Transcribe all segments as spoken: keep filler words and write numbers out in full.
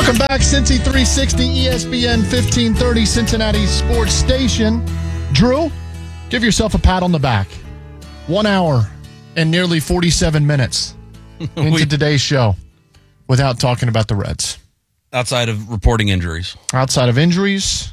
Welcome back, Cincy three sixty, E S P N fifteen thirty, Cincinnati Sports Station. Drew, give yourself a pat on the back. One hour and nearly forty-seven minutes into we, today's show without talking about the Reds. Outside of reporting injuries. Outside of injuries.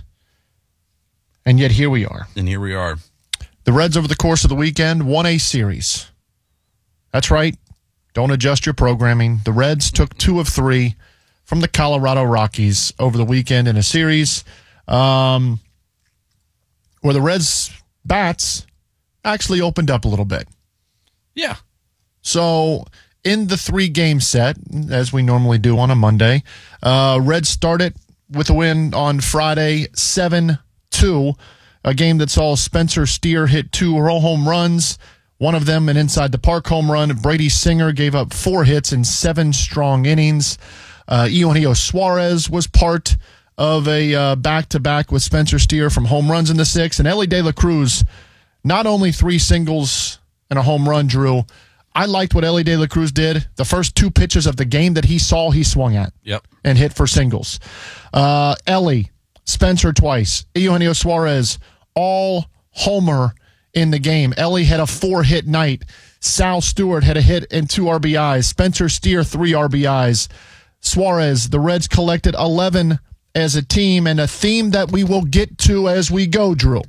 And yet here we are. And here we are. The Reds over the course of the weekend won a series. That's right. Don't adjust your programming. The Reds took two of three from the Colorado Rockies over the weekend in a series um, where the Reds' bats actually opened up a little bit. Yeah. So in the three-game set, as we normally do on a Monday, uh, Reds started with a win on Friday, seven two, a game that saw Spencer Steer hit two home runs, one of them an inside-the-park home run. Brady Singer gave up four hits in seven strong innings. Uh, Eugenio Suarez was part of a uh, back-to-back with Spencer Steer from home runs in the sixth. And Elly De La Cruz, not only three singles and a home run, Drew. I liked what Elly De La Cruz did. The first two pitches of the game that he saw, he swung at. Yep. And hit for singles. Uh, Elly, Spencer twice, Eugenio Suarez, all homer in the game. Elly had a four-hit night. Sal Stewart had a hit and two R B Is. Spencer Steer, three R B Is. Suarez, the Reds collected eleven as a team, and a theme that we will get to as we go, Drew.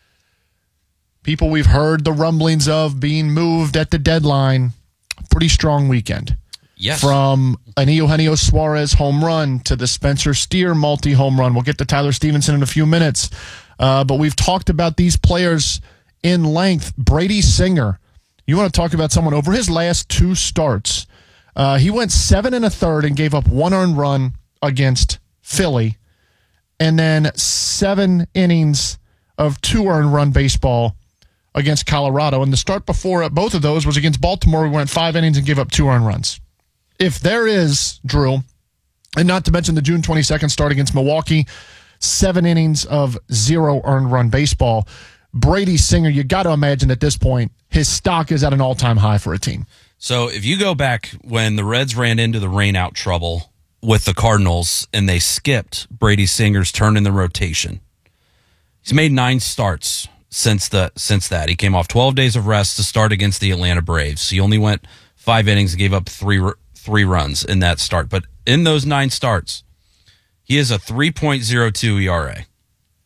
People we've heard the rumblings of being moved at the deadline. Pretty strong weekend. Yes. From an Eugenio Suarez home run to the Spencer Steer multi-home run. We'll get to Tyler Stevenson in a few minutes. Uh, but we've talked about these players in length. Brady Singer, you want to talk about someone over his last two starts. Uh, he went seven and a third and gave up one earned run against Philly. And then seven innings of two earned run baseball against Colorado. And the start before both of those was against Baltimore. We went five innings and gave up two earned runs. If there is, Drew, and not to mention the June twenty-second start against Milwaukee, seven innings of zero earned run baseball, Brady Singer, you got to imagine at this point, his stock is at an all-time high for a team. So if you go back when the Reds ran into the rain-out trouble with the Cardinals and they skipped Brady Singer's turn in the rotation, he's made nine starts since the since that. He came off twelve days of rest to start against the Atlanta Braves. He only went five innings and gave up three three runs in that start. But in those nine starts, he has a three point oh two E R A.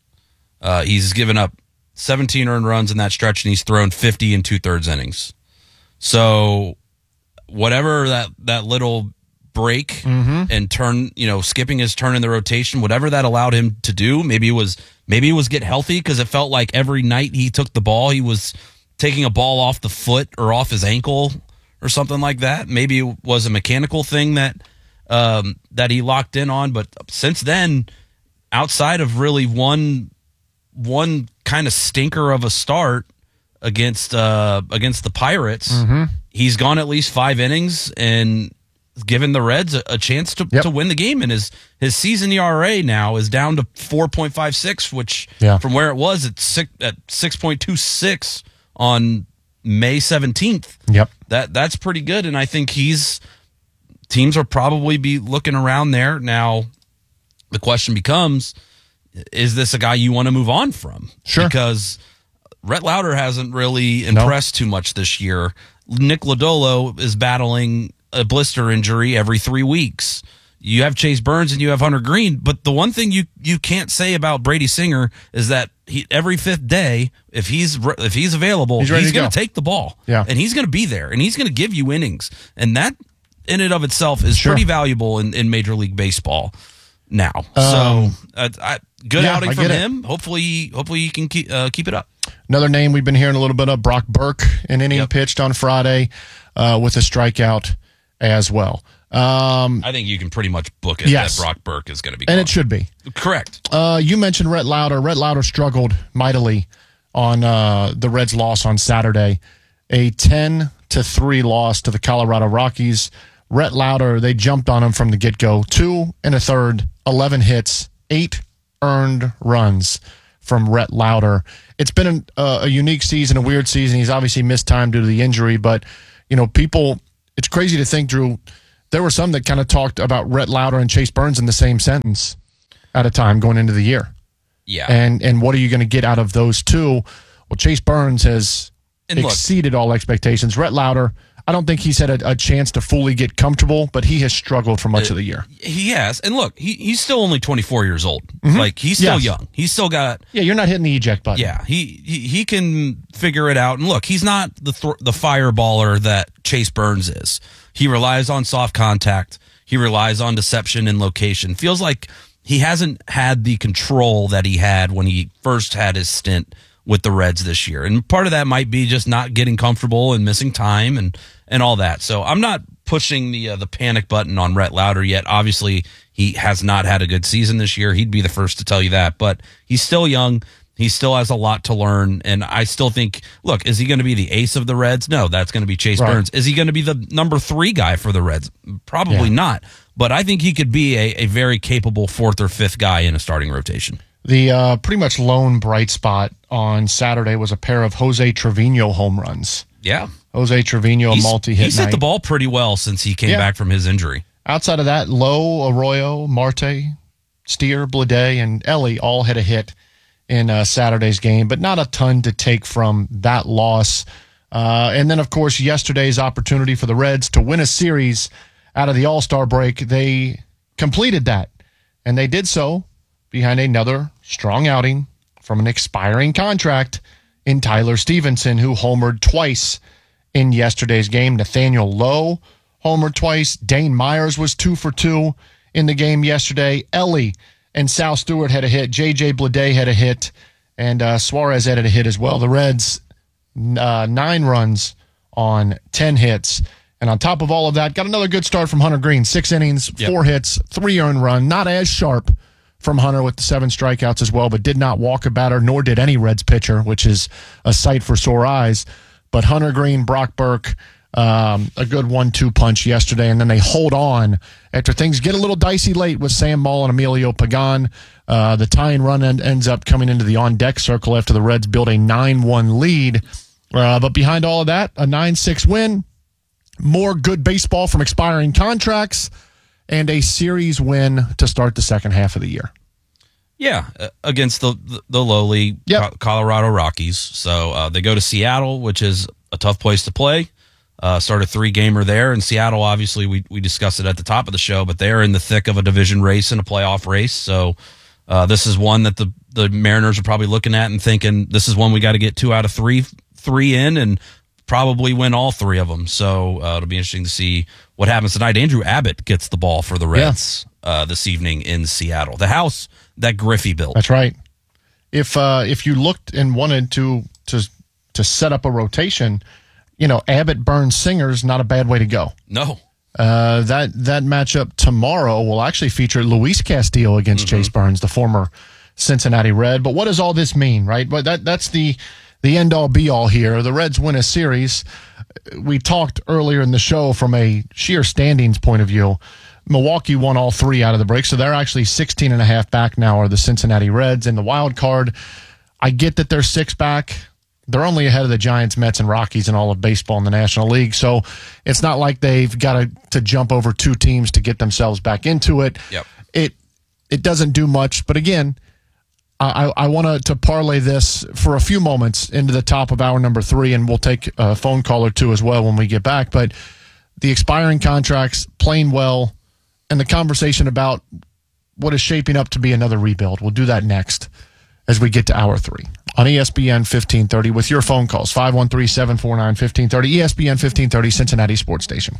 Uh, he's given up seventeen earned runs in that stretch, and he's thrown fifty and two-thirds innings. So whatever that, that little break mm-hmm. and turn, you know, skipping his turn in the rotation, whatever that allowed him to do, maybe it was maybe it was get healthy, because it felt like every night he took the ball, he was taking a ball off the foot or off his ankle or something like that. Maybe it was a mechanical thing that um, that he locked in on. But since then, outside of really one one kind of stinker of a start against uh, against the Pirates, mm-hmm. he's gone at least five innings and given the Reds a, a chance to, yep. to win the game. And his his season E R A now is down to four point five six, which yeah. from where it was at six at six point two six on May seventeenth. Yep. That that's pretty good, and I think he's teams will probably be looking around there. Now the question becomes, is this a guy you want to move on from? Sure. Because Rhett Lauder hasn't really impressed nope. too much this year. Nick Lodolo is battling a blister injury every three weeks. You have Chase Burns and you have Hunter Green, but the one thing you, you can't say about Brady Singer is that he every fifth day, if he's if he's available, he's, he's going to take the ball, yeah. and he's going to be there, and he's going to give you innings, and that in and of itself is sure. pretty valuable in, in Major League Baseball now. Um, so uh, I, good yeah, outing from him. Hopefully, hopefully he can keep uh, keep it up. Another name we've been hearing a little bit of, Brock Burke, an inning yep. pitched on Friday uh, with a strikeout as well. Um, I think you can pretty much book it yes. that Brock Burke is going to be and gone. it should be. Correct. Uh, you mentioned Rhett Lauder. Rhett Lauder struggled mightily on uh, the Reds' loss on Saturday. A ten to three loss to the Colorado Rockies. Rhett Lauder, they jumped on him from the get-go. Two and a third, eleven hits, eight earned runs from Rhett Lauder. It's been an, uh, a unique season, a weird season. He's obviously missed time due to the injury, but, you know, people, it's crazy to think, Drew, there were some that kind of talked about Rhett Lauder and Chase Burns in the same sentence at a time going into the year. Yeah. And and what are you going to get out of those two? Well, Chase Burns has And look- exceeded all expectations. Rhett Lauder, I don't think he's had a, a chance to fully get comfortable, but he has struggled for much of the year. He has. And look, he, he's still only twenty-four years old. Like, he's still Yes. young. He's still got... Yeah, you're not hitting the eject button. Yeah, he, he he can figure it out. And look, he's not the th- the fireballer that Chase Burns is. He relies on soft contact. He relies on deception and location. Feels like he hasn't had the control that he had when he first had his stint with the Reds this year. And part of that might be just not getting comfortable and missing time and, and all that. So I'm not pushing the uh, the panic button on Rhett Lauder yet. Obviously, he has not had a good season this year. He'd be the first to tell you that. But he's still young. He still has a lot to learn. And I still think, look, is he going to be the ace of the Reds? No, that's going to be Chase Right. Burns. Is he going to be the number three guy for the Reds? Probably Yeah. not. But I think he could be a, a very capable fourth or fifth guy in a starting rotation. The uh, pretty much lone bright spot on Saturday was a pair of Jose Trevino home runs. Yeah. Jose Trevino, a He's, multi-hit he's hit night. the ball pretty well since he came Yeah. back from his injury. Outside of that, Lowe, Arroyo, Marte, Steer, Blade, and Ellie all had a hit in uh, Saturday's game, but not a ton to take from that loss. Uh, and then, of course, yesterday's opportunity for the Reds to win a series out of the All-Star break, they completed that. And they did so behind another strong outing from an expiring contract in Tyler Stevenson, who homered twice in yesterday's game. Nathaniel Lowe homered twice. Dane Myers was two for two in the game yesterday. Ellie and Sal Stewart had a hit. J J Blade had a hit. And uh, Suarez had a hit as well. The Reds, uh, nine runs on ten hits. And on top of all of that, got another good start from Hunter Green. Six innings, Yep. four hits, three earned run. Not as sharp from Hunter with the seven strikeouts as well, but did not walk a batter, nor did any Reds pitcher, which is a sight for sore eyes. But Hunter Green, Brock Burke, um, a good one two punch yesterday, and then they hold on after things get a little dicey late with Sam Moll and Emilio Pagan. Uh, the tying run end, ends up coming into the on-deck circle after the Reds build a nine one lead. Uh, but behind all of that, a nine six win, more good baseball from expiring contracts, and a series win to start the second half of the year. Yeah, uh, against the the, the lowly Yep. Co- Colorado Rockies. So uh, they go to Seattle, which is a tough place to play. Uh, start a three-gamer there. And Seattle, obviously, we, we discussed it at the top of the show, but they're in the thick of a division race and a playoff race. So uh, this is one that the, the Mariners are probably looking at and thinking, this is one we got to get two out of three three in and probably win all three of them. So uh, it'll be interesting to see what happens tonight. Andrew Abbott gets the ball for the Reds uh, this evening in Seattle. The house that Griffey built. That's right. If uh, if you looked and wanted to to to set up a rotation, you know, Abbott, Burns, Singer's not a bad way to go. No. Uh, that that matchup tomorrow will actually feature Luis Castillo against Mm-hmm. Chase Burns, the former Cincinnati Red. But what does all this mean, right? But that that's the the end all be all here. The Reds win a series. We talked earlier in the show from a sheer standings point of view. Milwaukee won all three out of the break, so they're actually sixteen and a half back now are the Cincinnati Reds in the wild card. I get that they're six back. They're only ahead of the Giants, Mets, and Rockies in all of baseball in the National League, so it's not like they've got to, to jump over two teams to get themselves back into it. Yep. It it doesn't do much, but again, I, I want to parlay this for a few moments into the top of hour number three, and we'll take a phone call or two as well when we get back. But the expiring contracts, playing well, and the conversation about what is shaping up to be another rebuild. We'll do that next as we get to hour three on E S P N fifteen thirty with your phone calls, five one three, seven four nine, one five three zero, E S P N fifteen thirty, Cincinnati Sports Station.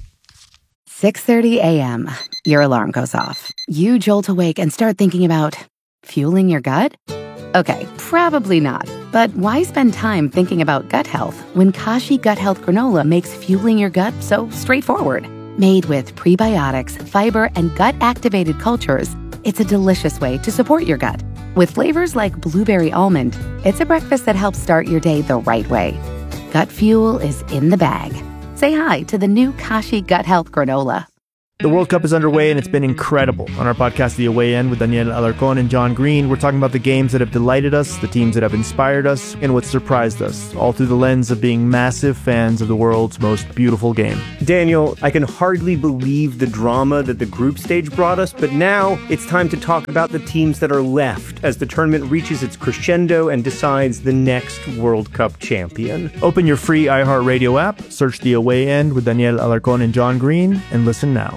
six thirty a.m. Your alarm goes off. You jolt awake and start thinking about fueling your gut? Okay, probably not. But why spend time thinking about gut health when Kashi Gut Health Granola makes fueling your gut so straightforward? Made with prebiotics, fiber, and gut-activated cultures, it's a delicious way to support your gut. With flavors like blueberry almond, it's a breakfast that helps start your day the right way. Gut fuel is in the bag. Say hi to the new Kashi Gut Health Granola. The World Cup is underway, and it's been incredible. On our podcast, The Away End, with Daniel Alarcón and John Green, we're talking about the games that have delighted us, the teams that have inspired us, and what surprised us, all through the lens of being massive fans of the world's most beautiful game. Daniel, I can hardly believe the drama that the group stage brought us, but now it's time to talk about the teams that are left as the tournament reaches its crescendo and decides the next World Cup champion. Open your free iHeartRadio app, search The Away End with Daniel Alarcón and John Green, and listen now.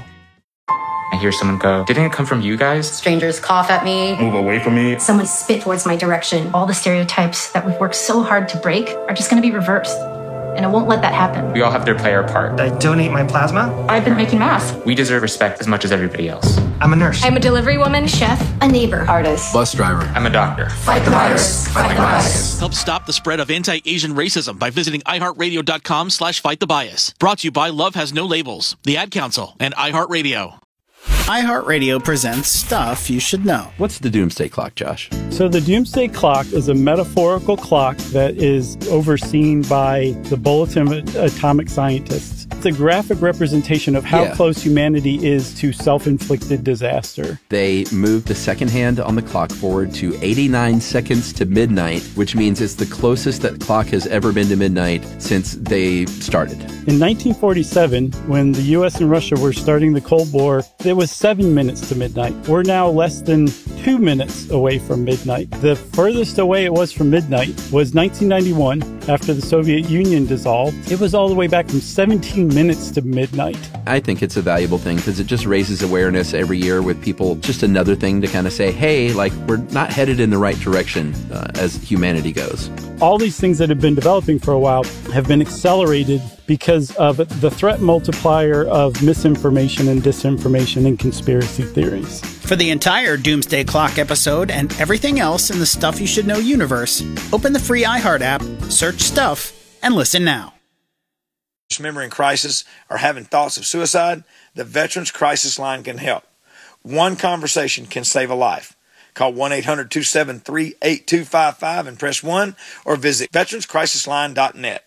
I hear someone go, didn't it come from you guys? Strangers cough at me. Move away from me. Someone spit towards my direction. All the stereotypes that we've worked so hard to break are just going to be reversed. And I won't let that happen. We all have to play our part. I donate my plasma. I've been making masks. We deserve respect as much as everybody else. I'm a nurse. I'm a delivery woman, chef, a neighbor, artist, Bus driver. I'm a doctor. Fight the virus. Fight the bias. Help stop the spread of anti-Asian racism by visiting iHeartRadio.com slash fight the bias. Brought to you by Love Has No Labels, the Ad Council, and iHeartRadio. iHeartRadio presents Stuff You Should Know. What's the Doomsday Clock, Josh? So the Doomsday Clock is a metaphorical clock that is overseen by the Bulletin of Atomic Scientists. It's a graphic representation of how yeah. close humanity is to self-inflicted disaster. They moved the second hand on the clock forward to eighty-nine seconds to midnight, which means it's the closest that clock has ever been to midnight since they started. In nineteen forty-seven, when the U S and Russia were starting the Cold War, it was seven minutes to midnight. We're now less than two minutes away from midnight. The furthest away it was from midnight was nineteen ninety-one, after the Soviet Union dissolved. It was all the way back from seventeen minutes to midnight. I think it's a valuable thing because it just raises awareness every year with people. Just another thing to kind of say, hey, like, we're not headed in the right direction uh, as humanity goes. All these things that have been developing for a while have been accelerated because of the threat multiplier of misinformation and disinformation and conspiracy theories. For the entire Doomsday Clock episode and everything else in the Stuff You Should Know universe, open the free iHeart app, search Stuff, and listen now. Member in crisis or having thoughts of suicide, the Veterans Crisis Line can help. One conversation can save a life. Call one eight hundred two seven three eight two five five and press one, or visit veterans crisis line dot net.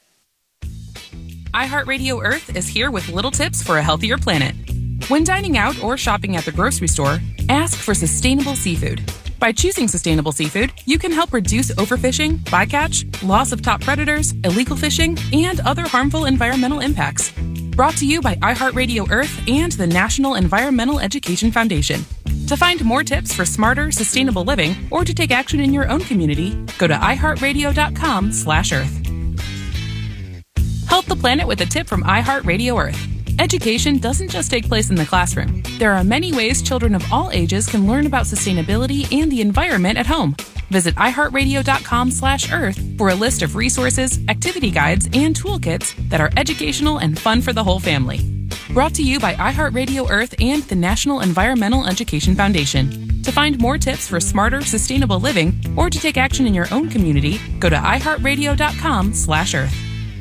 iHeartRadio Earth is here with little tips for a healthier planet. When dining out or shopping at the grocery store, ask for sustainable seafood. By choosing sustainable seafood, you can help reduce overfishing, bycatch, loss of top predators, illegal fishing, and other harmful environmental impacts. Brought to you by iHeartRadio Earth and the National Environmental Education Foundation. To find more tips for smarter, sustainable living, or to take action in your own community, go to iHeartRadio.com slash Earth. Help the planet with a tip from iHeartRadio Earth. Education doesn't just take place in the classroom. There are many ways children of all ages can learn about sustainability and the environment at home. Visit iHeartRadio.com slash Earth for a list of resources, activity guides, and toolkits that are educational and fun for the whole family. Brought to you by iHeartRadio Earth and the National Environmental Education Foundation. To find more tips for smarter, sustainable living, or to take action in your own community, go to iHeartRadio.com slash Earth.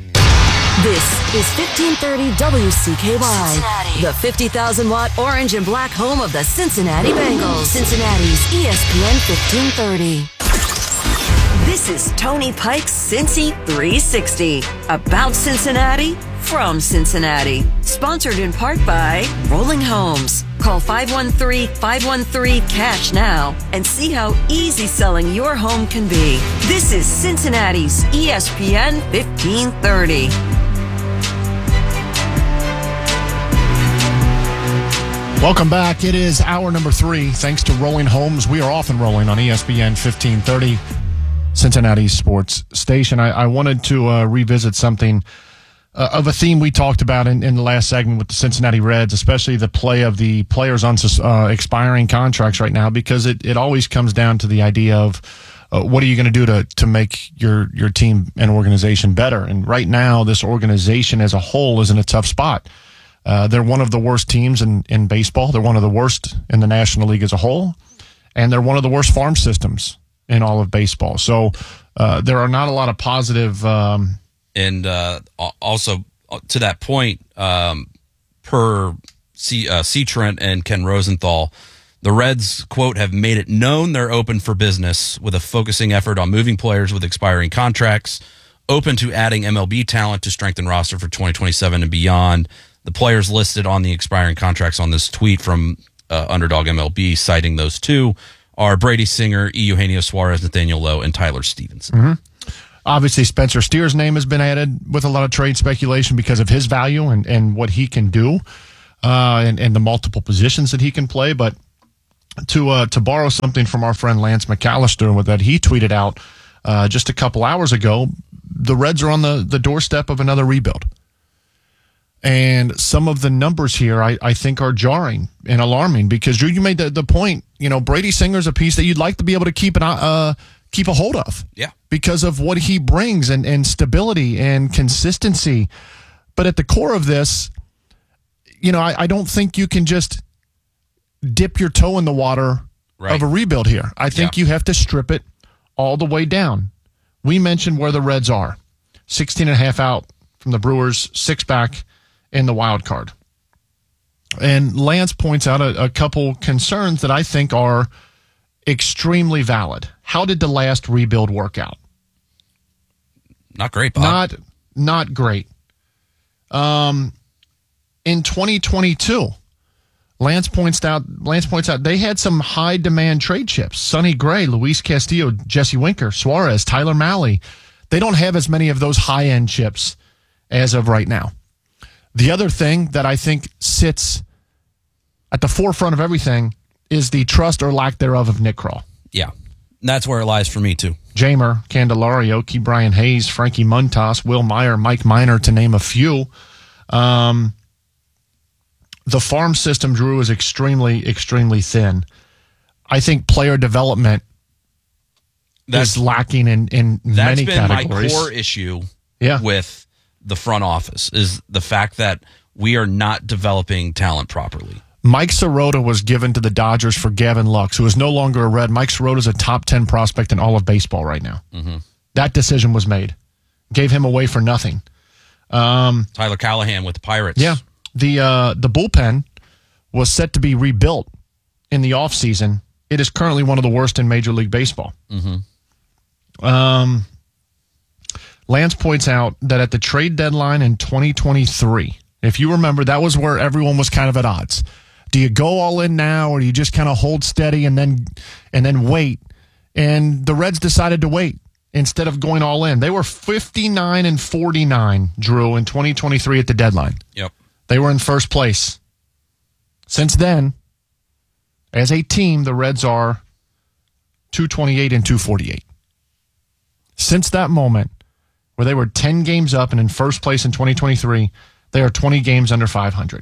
This is fifteen thirty W C K Y, Cincinnati. The fifty thousand watt orange and black home of the Cincinnati Bengals. Cincinnati's E S P N fifteen thirty. This is Tony Pike's Cincy three sixty. About Cincinnati, from Cincinnati. Sponsored in part by Rolling Homes. Call five one three, five one three, CASH now and see how easy selling your home can be. This is Cincinnati's E S P N fifteen thirty. Welcome back. It is hour number three. Thanks to Rolling Homes. We are off and rolling on E S P N fifteen thirty, Cincinnati Sports Station. I, I wanted to uh, revisit something uh, of a theme we talked about in, in the last segment with the Cincinnati Reds, especially the play of the players on uh, expiring contracts right now, because it, it always comes down to the idea of uh, what are you going to do to to make your, your team and organization better? And right now, this organization as a whole is in a tough spot. Uh, they're one of the worst teams in, in baseball. They're one of the worst in the National League as a whole. And they're one of the worst farm systems in all of baseball. So uh, there are not a lot of positive. Um, and uh, also to that point, um, per C, uh, C. Trent and Ken Rosenthal, the Reds, quote, have made it known they're open for business with a focusing effort on moving players with expiring contracts, open to adding M L B talent to strengthen roster for twenty twenty-seven and beyond. The players listed on the expiring contracts on this tweet from uh, Underdog M L B, citing those two, are Brady Singer, E. Eugenio Suarez, Nathaniel Lowe, and Tyler Stevenson. Mm-hmm. Obviously, Spencer Steer's name has been added with a lot of trade speculation because of his value and, and what he can do uh, and, and the multiple positions that he can play. But to uh, to borrow something from our friend Lance McAllister, with that he tweeted out uh, just a couple hours ago, the Reds are on the, the doorstep of another rebuild. And some of the numbers here, I, I think, are jarring and alarming because, Drew, you made the, the point, you know, Brady Singer's a piece that you'd like to be able to keep an uh, keep a hold of. Yeah. Because of what he brings and, and stability and consistency. But at the core of this, you know, I, I don't think you can just dip your toe in the water right. of a rebuild here. I think yeah. you have to strip it all the way down. We mentioned where the Reds are. sixteen and a half out from the Brewers, six back in the wild card. And Lance points out a, a couple concerns that I think are extremely valid. How did the last rebuild work out? Not great, Bob. Not, not great. Um, in twenty twenty-two, Lance points out. Lance points out they had some high demand trade chips: Sonny Gray, Luis Castillo, Jesse Winker, Suarez, Tyler Mahle. They don't have as many of those high end chips as of right now. The other thing that I think sits at the forefront of everything is the trust or lack thereof of Nick Krall. Yeah, that's where it lies for me, too. Jamer, Candelario, Key Brian Hayes, Frankie Muntas, Will Meyer, Mike Minor, to name a few. Um, the farm system, Drew, is extremely, extremely thin. I think player development that's, is lacking in, in many categories. That's been my core issue yeah. with the front office, is the fact that we are not developing talent properly. Mike Sirota was given to the Dodgers for Gavin Lux, who is no longer a Red. Mike Sirota is a top ten prospect in all of baseball right now. Mm-hmm. That decision was made. Gave him away for nothing. Um, Tyler Callahan with the Pirates. Yeah. The uh, the bullpen was set to be rebuilt in the offseason. It is currently one of the worst in Major League Baseball. Mm-hmm. Um, Lance points out that at the trade deadline in twenty twenty-three, if you remember, that was where everyone was kind of at odds. Do you go all in now, or do you just kind of hold steady and then and then wait? And the Reds decided to wait instead of going all in. They were fifty-nine and forty-nine, Drew, in twenty twenty-three at the deadline. Yep. They were in first place. Since then, as a team, the Reds are two twenty-eight and two forty-eight. Since that moment, where they were ten games up and in first place in twenty twenty-three, they are twenty games under five hundred.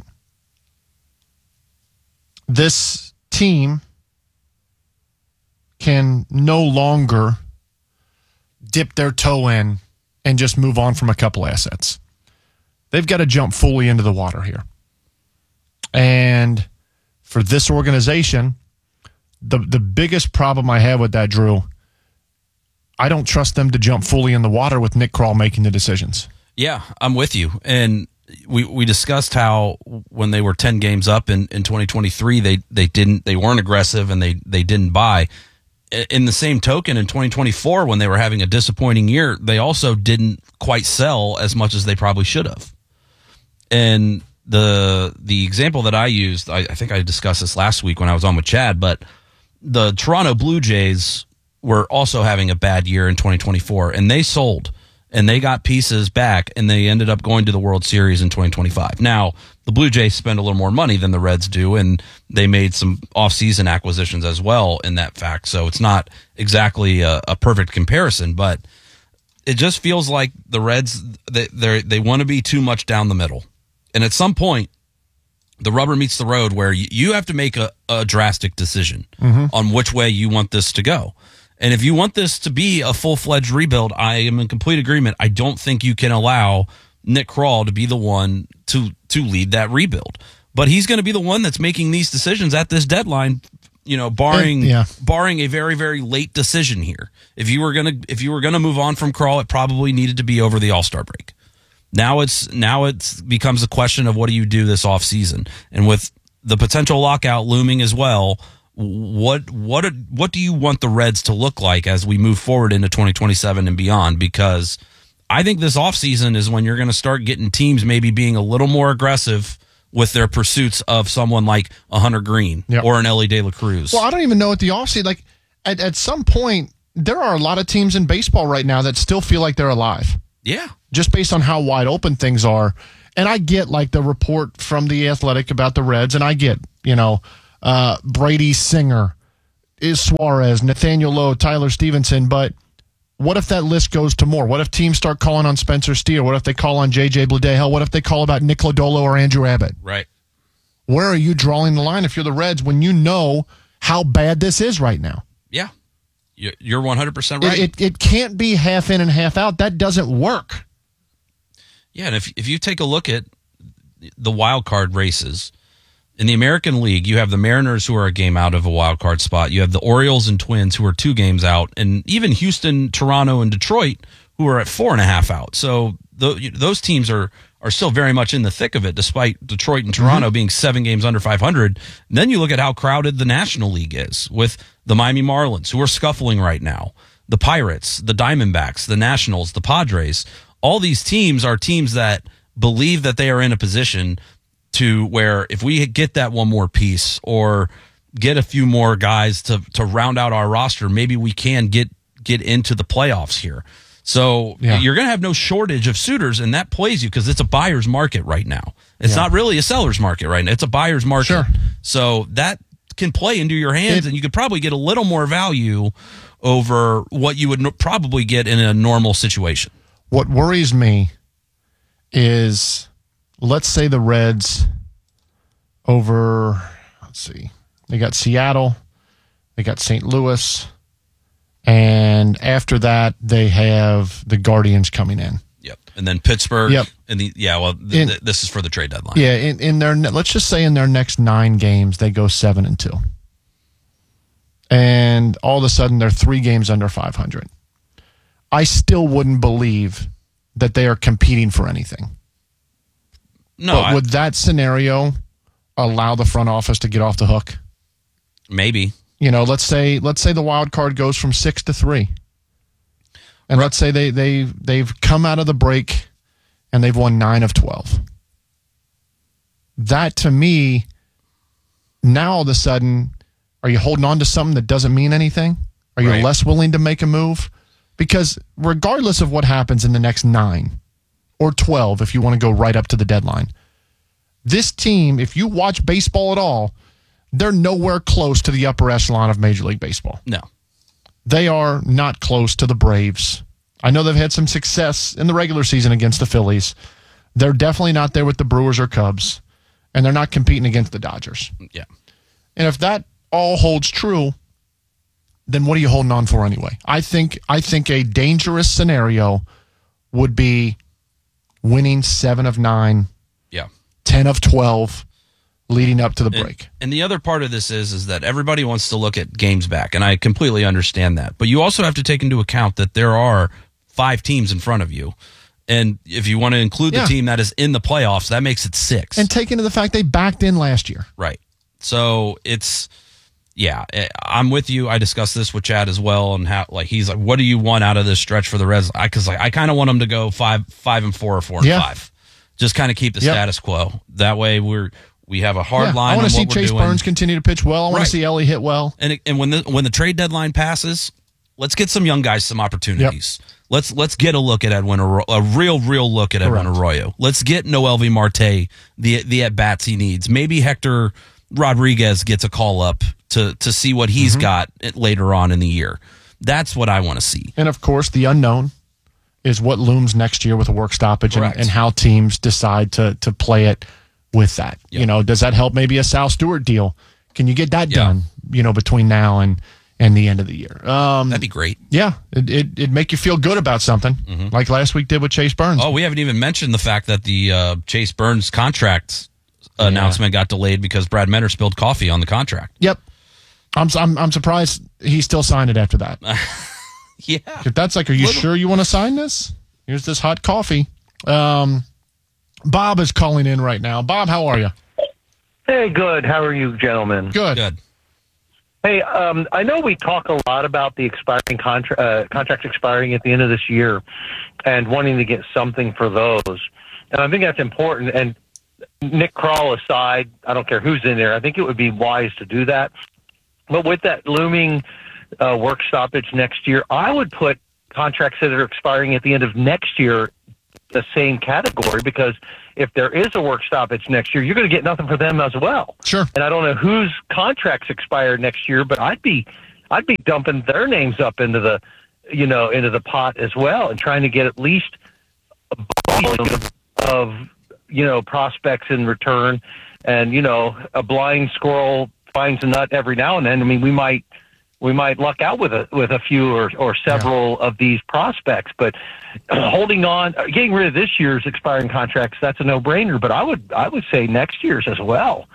This team can no longer dip their toe in and just move on from a couple assets. They've got to jump fully into the water here. And for this organization, the, the biggest problem I have with that, Drew, I don't trust them to jump fully in the water with Nick Krall making the decisions. Yeah, I'm with you. And we we discussed how when they were ten games up in, in twenty twenty-three, they they didn't they weren't aggressive and they they didn't buy. In the same token, in twenty twenty-four, when they were having a disappointing year, they also didn't quite sell as much as they probably should have. And the the example that I used, I, I think I discussed this last week when I was on with Chad, but the Toronto Blue Jays were also having a bad year in twenty twenty-four, and they sold. And they got pieces back, and they ended up going to the World Series in twenty twenty-five. Now, the Blue Jays spend a little more money than the Reds do, and they made some off-season acquisitions as well in that fact. So it's not exactly a, a perfect comparison, but it just feels like the Reds, they they they want to be too much down the middle. And at some point, the rubber meets the road where you, you have to make a, a drastic decision mm-hmm. on which way you want this to go. And if you want this to be a full-fledged rebuild, I am in complete agreement. I don't think you can allow Nick Krall to be the one to to lead that rebuild. But he's going to be the one that's making these decisions at this deadline, you know, barring and, yeah. barring a very, very late decision here. If you were going to if you were going to move on from Krall, it probably needed to be over the All-Star break. Now it's now it becomes a question of what do you do this offseason? And with the potential lockout looming as well, What what what do you want the Reds to look like as we move forward into twenty twenty-seven and beyond? Because I think this offseason is when you're going to start getting teams maybe being a little more aggressive with their pursuits of someone like a Hunter Green Yep. or an Ellie De La Cruz. Well, I don't even know at the offseason. Like, at, at some point, there are a lot of teams in baseball right now that still feel like they're alive. Yeah. Just based on how wide open things are. And I get, like, the report from The Athletic about the Reds, and I get, you know, uh, Brady Singer, is Suarez, Nathaniel Lowe, Tyler Stevenson, but what if that list goes to more? What if teams start calling on Spencer Steer? What if they call on J J Bleday? Hell, what if they call about Nick Lodolo or Andrew Abbott? Right. Where are you drawing the line if you're the Reds when you know how bad this is right now? Yeah. You're one hundred percent right. It, it, it can't be half in and half out. That doesn't work. Yeah, and if if you take a look at the wild card races, in the American League, you have the Mariners who are a game out of a wild card spot. You have the Orioles and Twins who are two games out, and even Houston, Toronto, and Detroit who are at four and a half out. So the, those teams are are still very much in the thick of it, despite Detroit and Toronto mm-hmm. being seven games under five hundred. And then you look at how crowded the National League is with the Miami Marlins, who are scuffling right now, the Pirates, the Diamondbacks, the Nationals, the Padres. All these teams are teams that believe that they are in a position to where if we get that one more piece or get a few more guys to to round out our roster, maybe we can get get into the playoffs here. So yeah. you're going to have no shortage of suitors, and that plays you because it's a buyer's market right now. It's yeah. not really a seller's market right now. It's a buyer's market. Sure. So that can play into your hands, it, and you could probably get a little more value over what you would no- probably get in a normal situation. What worries me is, let's say the Reds over, let's see, they got Seattle, they got Saint Louis, and after that they have the Guardians coming in. Yep, and then Pittsburgh. Yep, and the yeah. Well, th- in, th- this is for the trade deadline. Yeah, in, in their let's just say in their next nine games they go seven and two, and all of a sudden they're three games under five hundred. I still wouldn't believe that they are competing for anything. No, but I, would that scenario allow the front office to get off the hook? Maybe. You know, let's say let's say the wild card goes from six to three, and right. let's say they they they've come out of the break and they've won nine of twelve. That to me, now all of a sudden, are you holding on to something that doesn't mean anything? Are you right. less willing to make a move? Because regardless of what happens in the next nine or twelve, if you want to go right up to the deadline, this team, if you watch baseball at all, they're nowhere close to the upper echelon of Major League Baseball. No. They are not close to the Braves. I know they've had some success in the regular season against the Phillies. They're definitely not there with the Brewers or Cubs, and they're not competing against the Dodgers. Yeah. And if that all holds true, then what are you holding on for anyway? I think I think a dangerous scenario would be winning seven of nine, yeah, ten of twelve, leading up to the break. And, and the other part of this is is that everybody wants to look at games back, and I completely understand that. But you also have to take into account that there are five teams in front of you. And if you want to include yeah. the team that is in the playoffs, that makes it six. And take into the fact they backed in last year. Right. So it's... Yeah, I'm with you. I discussed this with Chad as well, and how like he's like, "What do you want out of this stretch for the Reds?" Because like I kind of want them to go five, five and four, or four and yeah. five, just kind of keep the yep. status quo. That way, we're we have a hard yeah, line. I want to see Chase doing. Burns continue to pitch well. I want right. to see Ellie hit well. And it, and when the when the trade deadline passes, let's get some young guys some opportunities. Yep. Let's let's get a look at Edwin Arroyo, a real real look at Edwin Correct. Arroyo. Let's get Noelvi Marte the the at bats he needs. Maybe Hector Rodriguez gets a call up to to see what he's mm-hmm. got later on in the year. That's what I want to see. And of course, the unknown is what looms next year with a work stoppage and, and how teams decide to to play it with that. Yep. You know, does that help maybe a Sal Stewart deal? Can you get that yep. done, you know, between now and, and the end of the year? Um, That'd be great. Yeah, it, it, it'd make you feel good about something, mm-hmm. like last week did with Chase Burns. Oh, we haven't even mentioned the fact that the uh, Chase Burns contract yeah. announcement got delayed because Brad Mentor spilled coffee on the contract. Yep. I'm I'm I'm surprised he still signed it after that. yeah. If that's like, are you Little. sure you want to sign this? Here's this hot coffee. Um, Bob is calling in right now. Bob, how are you? Hey, good. How are you, gentlemen? Good. Good. Hey, um, I know we talk a lot about the expiring contra- uh, contracts expiring at the end of this year and wanting to get something for those. And I think that's important. And Nick Kroll aside, I don't care who's in there, I think it would be wise to do that. But with that looming uh, work stoppage next year, I would put contracts that are expiring at the end of next year the same category, because if there is a work stoppage next year, you're going to get nothing for them as well. Sure. And I don't know whose contracts expire next year, but I'd be, I'd be dumping their names up into the, you know, into the pot as well, and trying to get at least a volume of, of, you know, prospects in return. And, you know, a blind squirrel finds a nut every now and then. I mean, we might, we might luck out with a with a few or, or several yeah. of these prospects, but holding on, getting rid of this year's expiring contracts, that's a no-brainer. But I would I would say next year's as well.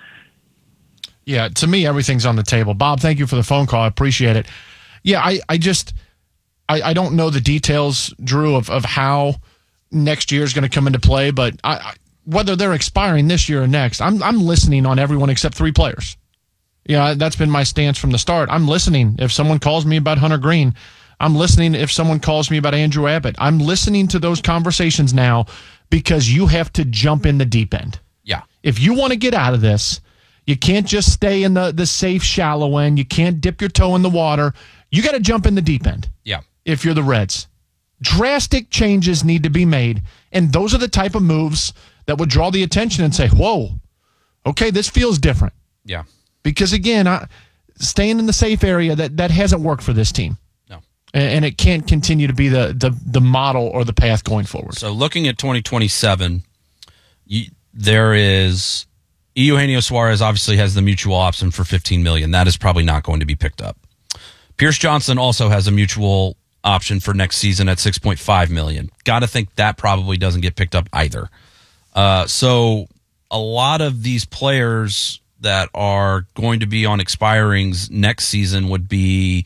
Yeah, to me, everything's on the table. Bob, thank you for the phone call. I appreciate it. Yeah, I, I just I, I don't know the details, Drew, of, of how next year is going to come into play, but I, I, whether they're expiring this year or next, I'm I'm listening on everyone except three players. Yeah, that's been my stance from the start. I'm listening if someone calls me about Hunter Green. I'm listening if someone calls me about Andrew Abbott. I'm listening to those conversations now because you have to jump in the deep end. Yeah. If you want to get out of this, you can't just stay in the, the safe, shallow end. You can't dip your toe in the water. You got to jump in the deep end. Yeah. If you're the Reds. Drastic changes need to be made, and those are the type of moves that would draw the attention and say, whoa, okay, this feels different. Yeah. Because, again, I, staying in the safe area, that, that hasn't worked for this team. No. And, and it can't continue to be the, the, the model or the path going forward. So looking at twenty twenty-seven, you, there is Eugenio Suarez obviously has the mutual option for fifteen million dollars. That is probably not going to be picked up. Pierce Johnson also has a mutual option for next season at six point five million dollars. Got to think that probably doesn't get picked up either. Uh, so a lot of these players that are going to be on expirings next season would be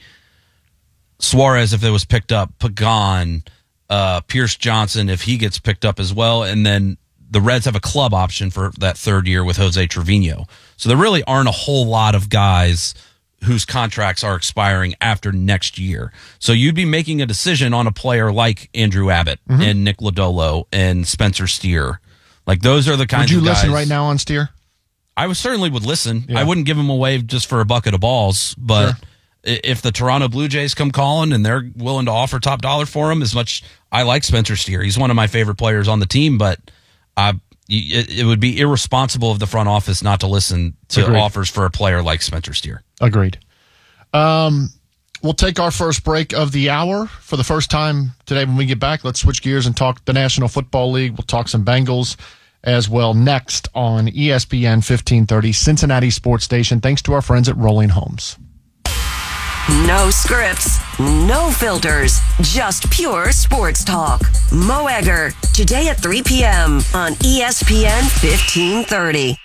Suarez if it was picked up, Pagan, uh, Pierce Johnson if he gets picked up as well, and then the Reds have a club option for that third year with Jose Trevino. So there really aren't a whole lot of guys whose contracts are expiring after next year. So you'd be making a decision on a player like Andrew Abbott mm-hmm. and Nick Lodolo and Spencer Steer. Like those are the kinds of guys. Would you listen right now on Steer? I would certainly would listen. Yeah. I wouldn't give him away just for a bucket of balls, but sure. if the Toronto Blue Jays come calling and they're willing to offer top dollar for him, as much I like Spencer Steer. He's one of my favorite players on the team, but uh, it, it would be irresponsible of the front office not to listen to Agreed. offers for a player like Spencer Steer. Agreed. Um, we'll take our first break of the hour for the first time today. When we get back, let's switch gears and talk the National Football League. We'll talk some Bengals as well next on E S P N fifteen thirty, Cincinnati Sports Station, thanks to our friends at Rolling Homes. No scripts, no filters, just pure sports talk. Mo Egger, today at three p.m. on E S P N fifteen thirty.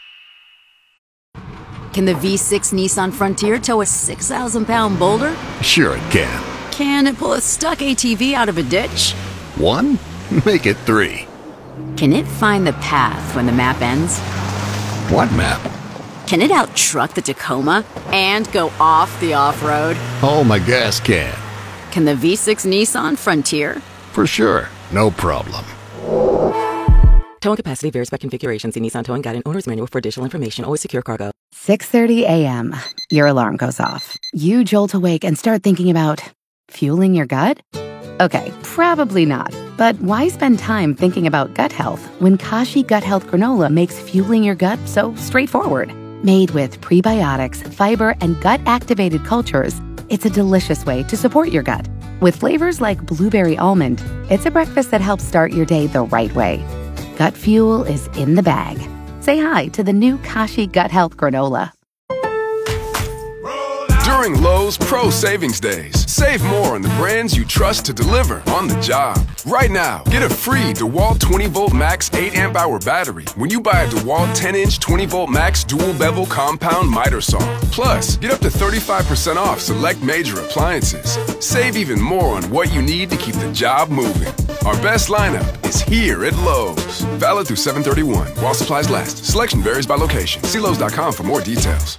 Can the V six Nissan Frontier tow a six thousand pound boulder? Sure it can. Can it pull a stuck A T V out of a ditch? One? Make it three. Can it find the path when the map ends? What map? Can it out-truck the Tacoma and go off the off-road? Oh, my gas can. Can the V six Nissan Frontier? For sure. No problem. Towing capacity varies by configuration. See Nissan Towing Guide and Owner's Manual for additional information. Always secure cargo. six thirty a.m. Your alarm goes off. You jolt awake and start thinking about fueling your gut? Okay, probably not. But why spend time thinking about gut health when Kashi Gut Health Granola makes fueling your gut so straightforward? Made with prebiotics, fiber, and gut-activated cultures, it's a delicious way to support your gut. With flavors like blueberry almond, it's a breakfast that helps start your day the right way. Gut fuel is in the bag. Say hi to the new Kashi Gut Health Granola. During Lowe's Pro Savings Days, save more on the brands you trust to deliver on the job. Right now, get a free DeWalt twenty volt max eight amp hour battery when you buy a DeWalt ten inch twenty volt max dual bevel compound miter saw. Plus, get up to thirty-five percent off select major appliances. Save even more on what you need to keep the job moving. Our best lineup is here at Lowe's. Valid through seven thirty-one while supplies last. Selection varies by location. See Lowe's dot com for more details.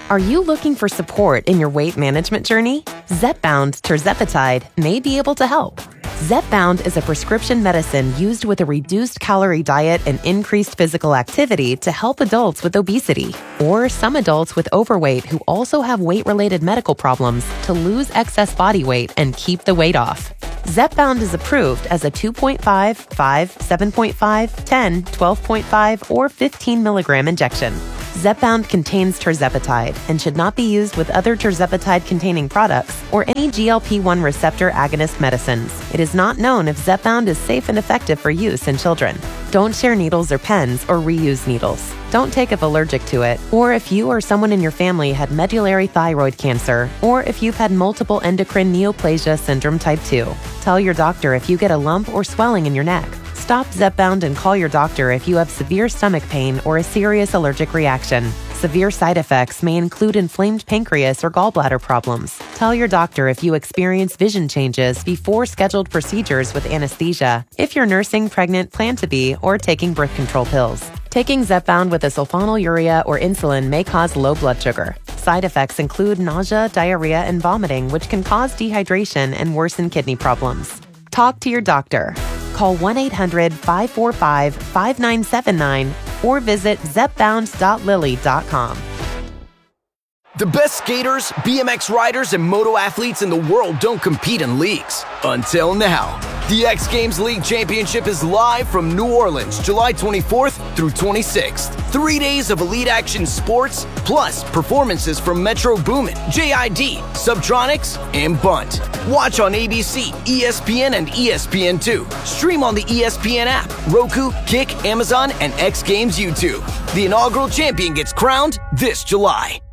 Are you looking for support in your weight management journey? Zepbound tirzepatide may be able to help. Zepbound is a prescription medicine used with a reduced calorie diet and increased physical activity to help adults with obesity, or some adults with overweight who also have weight-related medical problems to lose excess body weight and keep the weight off. Zepbound is approved as a two point five, five, seven point five, ten, twelve point five, or fifteen milligram injection. Zepbound contains tirzepatide and should not be used with other tirzepatide-containing products or any G L P one receptor agonist medicines. It is not known if Zepbound is safe and effective for use in children. Don't share needles or pens or reuse needles. Don't take if allergic to it, or if you or someone in your family had medullary thyroid cancer, or if you've had multiple endocrine neoplasia syndrome type two. Tell your doctor if you get a lump or swelling in your neck. Stop Zepbound and call your doctor if you have severe stomach pain or a serious allergic reaction. Severe side effects may include inflamed pancreas or gallbladder problems. Tell your doctor if you experience vision changes before scheduled procedures with anesthesia, if you're nursing, pregnant, plan to be, or taking birth control pills. Taking Zepbound with a sulfonylurea or insulin may cause low blood sugar. Side effects include nausea, diarrhea, and vomiting, which can cause dehydration and worsen kidney problems. Talk to your doctor. Call one eight hundred, five four five, five nine seven nine or visit zepbound dot lilly dot com. The best skaters, B M X riders, and moto athletes in the world don't compete in leagues. Until now. The X Games League Championship is live from New Orleans, July twenty-fourth through twenty-sixth. Three days of elite action sports, plus performances from Metro Boomin, J I D, Subtronics, and Bunt. Watch on A B C, E S P N, and E S P N two. Stream on the E S P N app, Roku, Kick, Amazon, and X Games YouTube. The inaugural champion gets crowned this July.